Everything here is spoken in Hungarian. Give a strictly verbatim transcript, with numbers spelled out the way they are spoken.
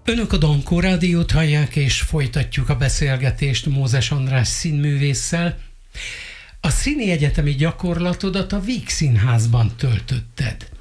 Önök a Dankó Rádiót hallják, és folytatjuk a beszélgetést Mózes András színművésszel. A színi egyetemi gyakorlatodat a Vígszínházban töltötted.